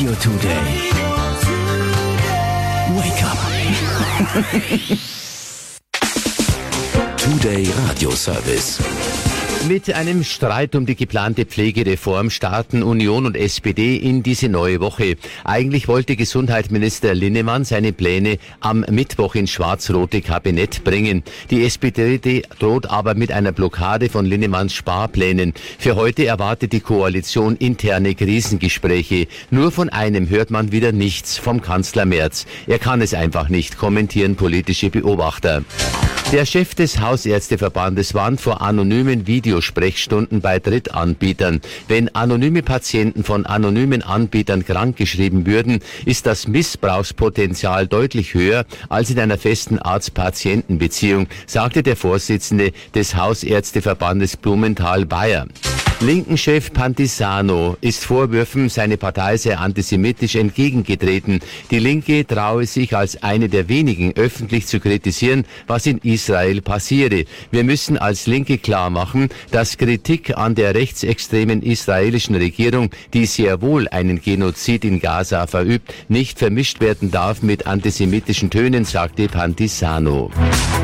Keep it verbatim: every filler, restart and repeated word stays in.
Radio Today. Wake up. Today Radio Service. Mit einem Streit um die geplante Pflegereform starten Union und S P D in diese neue Woche. Eigentlich wollte Gesundheitsminister Linnemann seine Pläne am Mittwoch ins schwarz-rote Kabinett bringen. Die S P D droht aber mit einer Blockade von Linnemanns Sparplänen. Für heute erwartet die Koalition interne Krisengespräche. Nur von einem hört man wieder nichts, vom Kanzler Merz. Er kann es einfach nicht, kommentieren politische Beobachter. Der Chef des Hausärzteverbandes warnt vor anonymen Videosprechstunden bei Drittanbietern. Wenn anonyme Patienten von anonymen Anbietern krankgeschrieben würden, ist das Missbrauchspotenzial deutlich höher als in einer festen Arzt-Patienten-Beziehung, sagte der Vorsitzende des Hausärzteverbandes Blumenthal-Bayer. Linken-Chef Pantisano ist Vorwürfen, seine Partei sei antisemitisch entgegengetreten. Die Linke traue sich als eine der wenigen öffentlich zu kritisieren, was in Israel passiere. Wir müssen als Linke klar machen, dass Kritik an der rechtsextremen israelischen Regierung, die sehr wohl einen Genozid in Gaza verübt, nicht vermischt werden darf mit antisemitischen Tönen, sagte Pantisano.